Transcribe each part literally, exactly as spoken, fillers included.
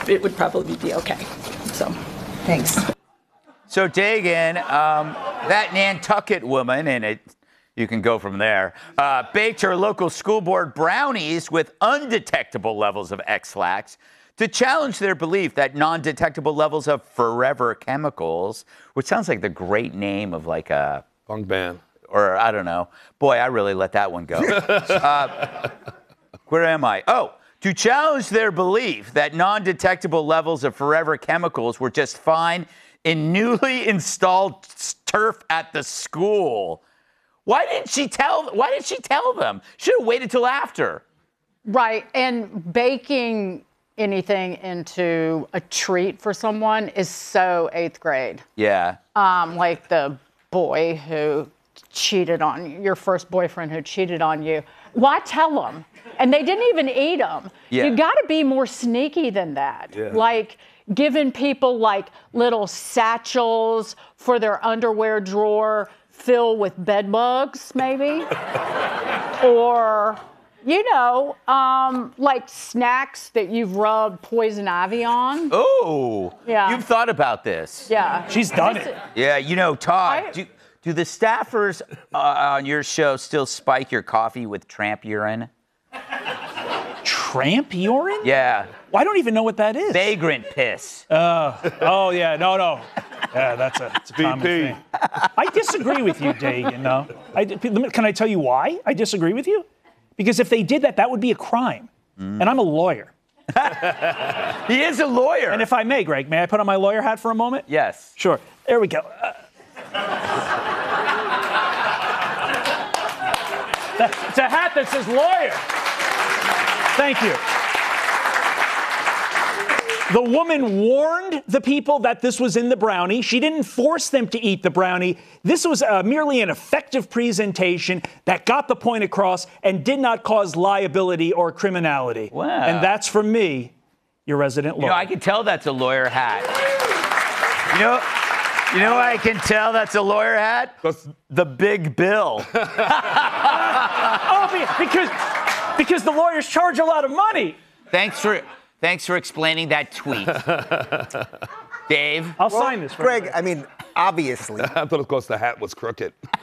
it would probably be okay. So, thanks. So, Dagan, um, that Nantucket woman, and it, you can go from there, uh, baked her local school board brownies with undetectable levels of X-Lax to challenge their belief that non-detectable levels of forever chemicals, which sounds like the great name of like a punk band, or I don't know. Boy, I really let that one go. uh, where am I? Oh, to challenge their belief that non-detectable levels of forever chemicals were just fine in newly installed turf at the school. Why didn't she tell? Why didn't she tell them? Should have waited till after. Right, and baking anything into a treat for someone is so eighth grade. Yeah. Um, like the boy who cheated on you, your first boyfriend who cheated on you. Why tell them? And they didn't even eat them. Yeah. You got to be more sneaky than that. Yeah. Like giving people like little satchels for their underwear drawer filled with bed bugs, maybe, or. You know, um, like snacks that you've rubbed poison ivy on. Oh, Yeah. You've thought about this. Yeah. She's done it. Yeah, you know, Todd, I- do, do the staffers uh, on your show still spike your coffee with tramp urine? Tramp urine? Yeah. Well, I don't even know what that is. Vagrant piss. Uh, oh, yeah, no, no. Yeah, that's a, it's a common B P. thing. I disagree with you, Dagan, no. I, can I tell you why I disagree with you? Because if they did that, that would be a crime. Mm. And I'm a lawyer. He is a lawyer. And if I may, Greg, may I put on my lawyer hat for a moment? Yes. Sure. There we go. Uh, that, it's a hat that says lawyer. Thank you. The woman warned the people that this was in the brownie. She didn't force them to eat the brownie. This was uh, merely an effective presentation that got the point across and did not cause liability or criminality. Wow. And that's from me, your resident lawyer. You know, I can tell that's a lawyer hat. You know, you know why I can tell that's a lawyer hat? The big bill. Oh, because, because the lawyers charge a lot of money. Thanks for... Thanks for explaining that tweet. Dave? I'll well, sign this. For Greg, you. I mean, obviously. I thought it was because the hat was crooked. Oh,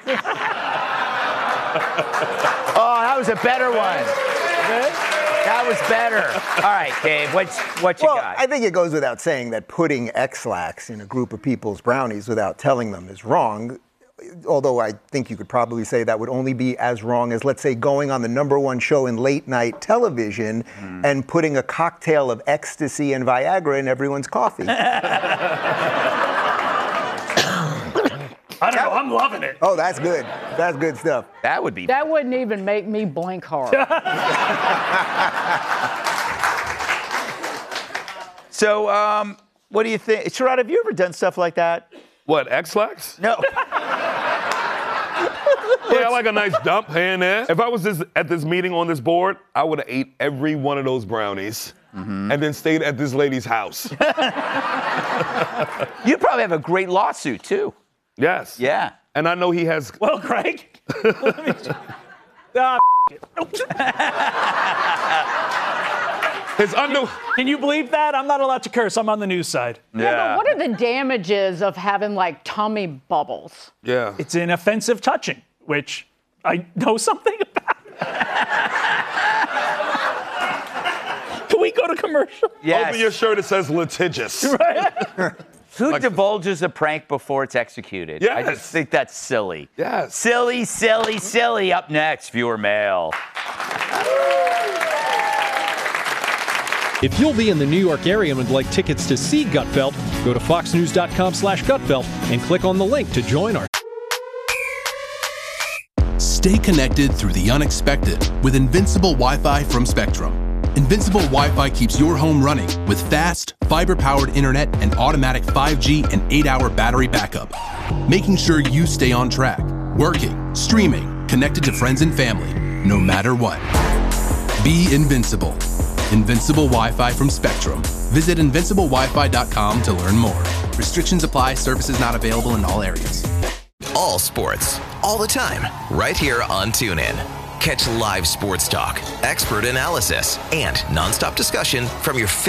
that was a better one. That was better. All right, Dave, what's, what you well, got? I think it goes without saying that putting X-Lax in a group of people's brownies without telling them is wrong. Although I think you could probably say that would only be as wrong as, let's say, going on the number one show in late night television mm. and putting a cocktail of ecstasy and Viagra in everyone's coffee. I don't know. I'm loving it. Oh, that's good. That's good stuff. That would be. That wouldn't even make me blink hard. So, um, what do you think? Sherrod, have you ever done stuff like that? What, X-Lax? No. Yeah, I like a nice dump here and there. If I was this, at this meeting on this board, I would have ate every one of those brownies mm-hmm. and then stayed at this lady's house. You probably have a great lawsuit, too. Yes. Yeah. And I know he has... Well, Greg. Let me just... Ah, His under... Can you believe that? I'm not allowed to curse. I'm on the news side. Yeah. yeah, but what are the damages of having, like, tummy bubbles? Yeah. It's an offensive touching, which I know something about. Can we go to commercial? Yes. Over your shirt, it says litigious. Right? Who Like- divulges a prank before it's executed? I Yes. just think that's silly. Yes. Silly, silly, silly. Up next, viewer mail. If you'll be in the New York area and would like tickets to see Gutfeld, go to foxnews.com slash Gutfeld and click on the link to join our... Stay connected through the unexpected with Invincible Wi-Fi from Spectrum. Invincible Wi-Fi keeps your home running with fast, fiber-powered internet and automatic five G and eight hour battery backup, making sure you stay on track, working, streaming, connected to friends and family, no matter what. Be invincible. Invincible Wi-Fi from Spectrum. Visit invincible wi fi dot com to learn more. Restrictions apply. Services not available in all areas. All sports, all the time, right here on TuneIn. Catch live sports talk, expert analysis, and nonstop discussion from your favorite